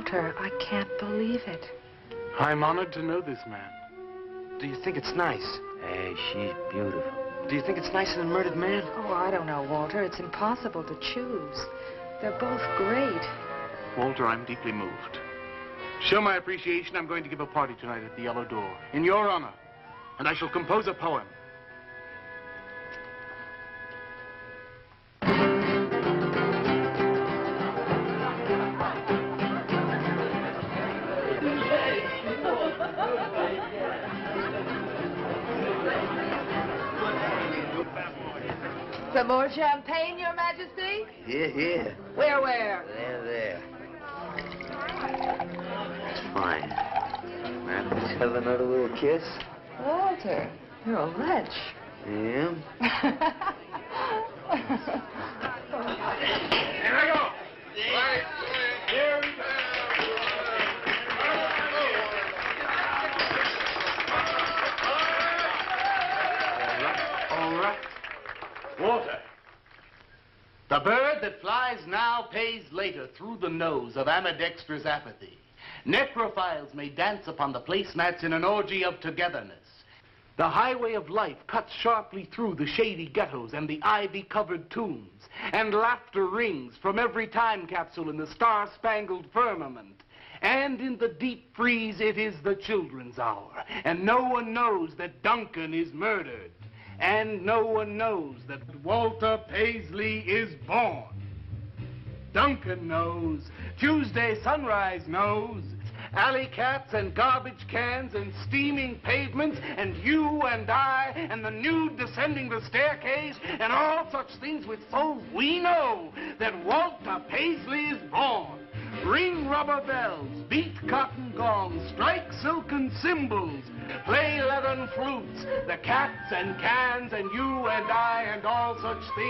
Walter, I can't believe it. I'm honored to know this man. Do you think it's nice? Hey, she's beautiful. Do you think it's nice in a murdered man? Oh, I don't know, Walter. It's impossible to choose. They're both great. Walter, I'm deeply moved. Show my appreciation, I'm going to give a party tonight at the Yellow Door, in your honor. And I shall compose a poem. Some more champagne, Your Majesty? Here. Where? There. Fine. Man, let's have another little kiss. Walter, you're a lech. Yeah? Here I go! Here we go! All right. Walter. The bird that flies now pays later through the nose of ambidextrous apathy. Necrophiles may dance upon the placemats in an orgy of togetherness. The highway of life cuts sharply through the shady ghettos and the ivy-covered tombs, and laughter rings from every time capsule in the star-spangled firmament. And in the deep freeze, it is the children's hour, and no one knows that Duncan is murdered. And no one knows that Walter Paisley is born. Duncan knows. Tuesday Sunrise knows. Alley cats and garbage cans and steaming pavements and you and I and the nude descending the staircase and all such things with so we know that Walter Paisley is born. Ring rubber bells, beat cotton gongs, strike silken cymbals, play leathern flutes, the cats and cans and you and I and all such things.